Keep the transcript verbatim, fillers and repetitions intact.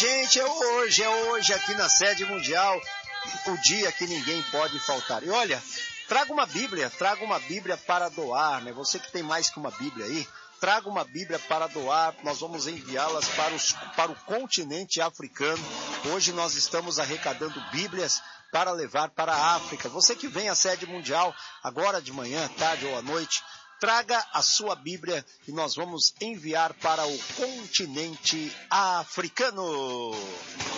gente, é hoje, é hoje aqui na sede mundial, o dia que ninguém pode faltar. E olha, traga uma Bíblia, traga uma Bíblia para doar, né? Você que tem mais que uma Bíblia aí, traga uma Bíblia para doar, nós vamos enviá-las para, os, para o continente africano. Hoje nós estamos arrecadando Bíblias para levar para a África. Você que vem à sede mundial, agora de manhã, tarde ou à noite, traga a sua Bíblia e nós vamos enviar para o continente africano.